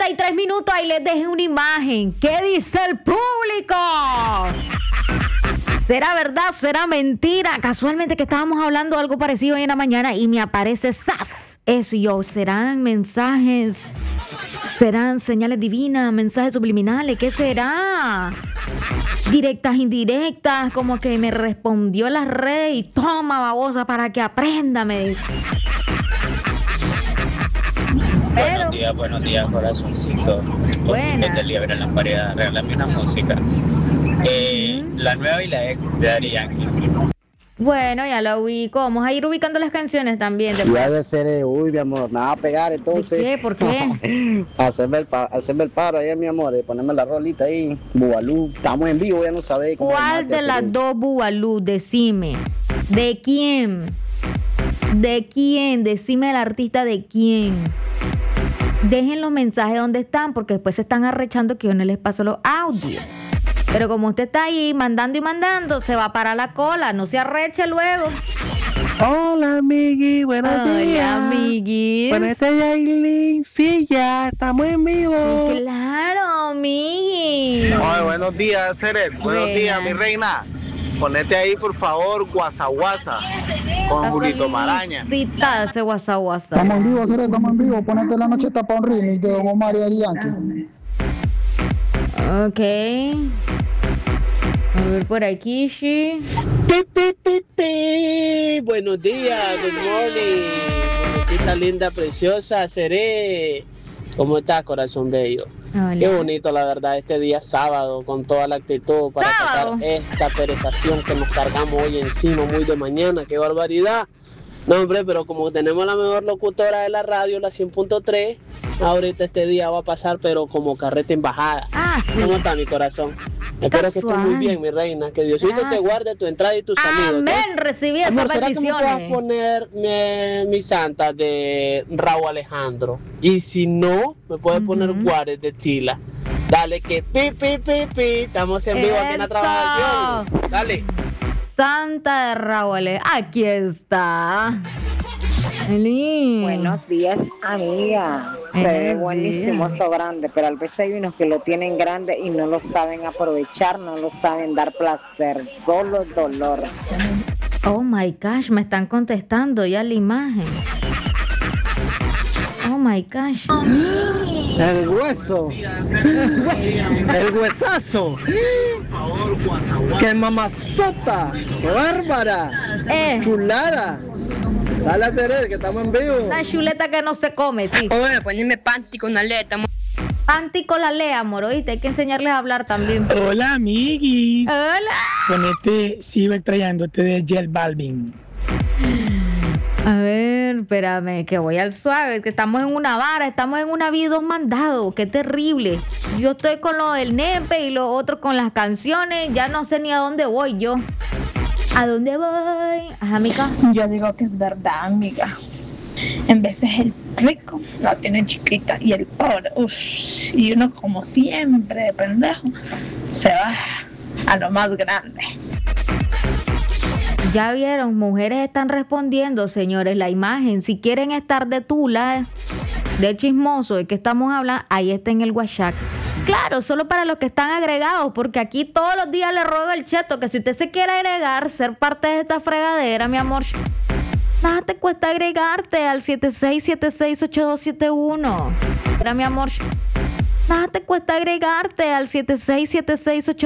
8:33. Ahí les dejé una imagen. ¿Qué dice el público? ¿Será verdad? ¿Será mentira? Casualmente que estábamos hablando de algo parecido hoy en la mañana y me aparece ¡zas! Eso y yo. ¿Serán mensajes? ¿Serán señales divinas? ¿Mensajes subliminales? ¿Qué será? Directas, indirectas, como que me respondió la red y toma, babosa, para que aprenda, me dice. Pero, buenos días, corazoncito. Buenas. Desde Liebre en la pared, regálame una música. La nueva y la ex de Daddy Yankee. bueno, ya la ubico. Vamos a ir ubicando las canciones también. Ya de ser, uy, mi amor, me va a pegar entonces. ¿De qué? ¿Por qué? hacerme el paro ahí, mi amor, ponerme la rolita ahí, Bubalú. Estamos en vivo, ya no sabéis cómo. ¿Cuál de las dos Bubalú? Decime. ¿De quién? ¿De quién? Decime el artista de quién. Dejen los mensajes donde están, porque después se están arrechando que yo no les paso los audios. Pero como usted está ahí mandando y mandando, se va a parar la cola. No se arreche luego. Hola, amigui, buenos días. Hola, amiguis. Bueno, este es Yailin. Sí, ya, estamos en vivo. Claro, amiguis. Ay, buenos días, Ceret. Buenos días, mi reina. Ponete ahí, por favor, Guasa Guasa con Julito Maraña. Cita ese WhatsApp. Estamos en vivo, Cere, estamos en vivo. Ponete la noche tapa un remix de Don Omar y Daddy Yankee. Ok. A ver por aquí, sí. Buenos días, good morning. Bonita, linda, preciosa, Seré. ¿Cómo estás, corazón bello? Hola. Qué bonito, la verdad, este día sábado, con toda la actitud para ¿Sábado? sacar esta perezación que nos cargamos hoy encima, muy de mañana. ¡Qué barbaridad! No, hombre, pero como tenemos la mejor locutora de la radio, la 100.3, ahorita este día va a pasar, pero como carreta en bajada. Ah, sí. ¿Cómo está mi corazón? Espero que estés muy bien, mi reina. Que Diosito te guarde tu entrada y tu salida. ¿ok? Amén. Recibí esas Amor, ¿será que me puedas bendiciones. poner mi santa de Raúl Alejandro? Y si no, me puedes poner Juárez de Chila. Dale que pi. Estamos en vivo aquí en la Eso. trabajación. Dale. Santa de Raúl. Aquí está. Eli. Buenos días, amiga. Se ve Buenos buenísimo días. eso grande, pero a veces hay unos que lo tienen grande y no lo saben aprovechar, no lo saben dar placer, solo dolor. Oh my gosh, me están contestando ya la imagen. Oh my gosh. El hueso. El huesazo. ¡Qué mamazota! ¡Qué bárbara! ¡Chulada! Dale a Cere, que estamos en vivo. La chuleta que no se come, sí. Oye, poneme panty con aleta. Panty con la lea, amor, ¿oíste? Hay que enseñarles a hablar también. Hola, amiguis. Hola. Ponete, sigo extrayéndote de J Balvin. A ver, espérame, que voy al suave, que estamos en una vara, estamos en una vida dos mandados, qué terrible. Yo estoy con lo del nepe y lo otro con las canciones, ya no sé ni a dónde voy yo. ¿A dónde voy? Ajá, amiga. Yo digo que es verdad, amiga. En veces el rico la tiene chiquita y el pobre, y uno como siempre de pendejo se va a lo más grande. Ya vieron, mujeres están respondiendo, señores, la imagen. Si quieren estar de tula, de chismoso, de que estamos hablando, ahí está en el WhatsApp. Claro, solo para los que están agregados, porque aquí todos los días le ruego al cheto que si usted se quiere agregar, ser parte de esta fregadera, mi amor, nada te cuesta agregarte al 76768271. Era mi amor, nada te cuesta agregarte al 76768271.